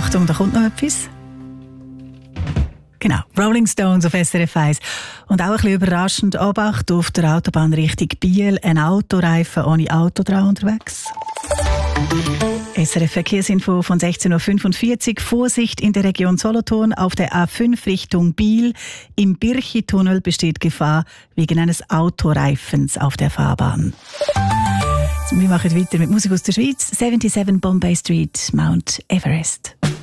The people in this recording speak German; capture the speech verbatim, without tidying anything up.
Achtung, da kommt noch etwas. Genau, Rolling Stones auf S R F eins. Und auch ein bisschen überraschend, Obacht auf der Autobahn Richtung Biel, ein Autoreifen ohne Auto dran unterwegs. S R F Verkehrsinfo von sechzehn Uhr fünfundvierzig. Vorsicht in der Region Solothurn auf der A fünf Richtung Biel. Im Birchi-Tunnel besteht Gefahr wegen eines Autoreifens auf der Fahrbahn. Wir machen weiter mit Musik aus der Schweiz. siebenundsiebzig Bombay Street, Mount Everest.